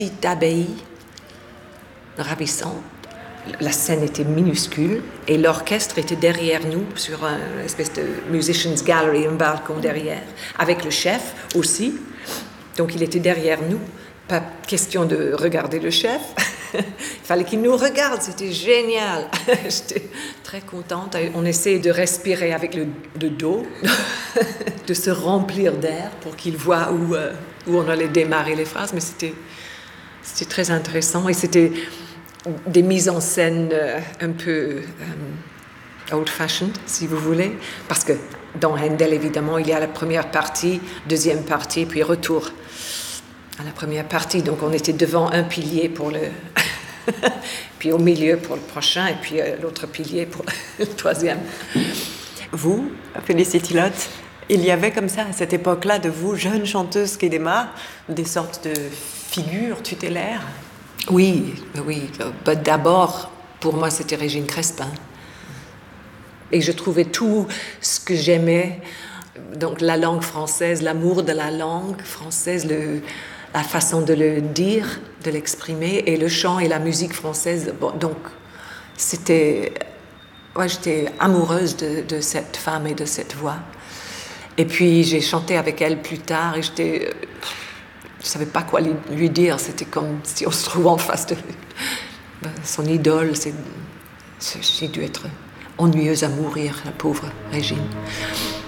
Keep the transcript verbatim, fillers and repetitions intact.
petite abbaye ravissante. La scène était minuscule et l'orchestre était derrière nous sur une espèce de musician's gallery, un balcon derrière, avec le chef aussi. Donc il était derrière nous. Pas question de regarder le chef. Il fallait qu'il nous regarde, c'était génial. J'étais très contente. On essayait de respirer avec le, le dos, de se remplir d'air pour qu'il voit où, euh, où on allait démarrer les phrases. Mais c'était, c'était très intéressant et c'était des mises en scène euh, un peu euh, old-fashioned, si vous voulez. Parce que dans Handel, évidemment, il y a la première partie, deuxième partie, puis retour à la première partie. Donc on était devant un pilier pour le... puis au milieu pour le prochain, et puis euh, l'autre pilier pour le troisième. Vous, Félicity Lotte, il y avait comme ça, à cette époque-là, de vous, jeune chanteuse qui démarre, des sortes de figures tutélaires? Oui, oui. Bah, d'abord, pour moi, c'était Régine Crespin. Et je trouvais tout ce que j'aimais, donc la langue française, l'amour de la langue française, le... la façon de le dire, de l'exprimer, et le chant et la musique française. Bon, donc, c'était... Ouais, j'étais amoureuse de, de cette femme et de cette voix. Et puis, j'ai chanté avec elle plus tard, et j'étais... Je ne savais pas quoi lui, lui dire. C'était comme si on se trouvait en face de son idole. C'est, j'ai dû être ennuyeuse à mourir, la pauvre Régine.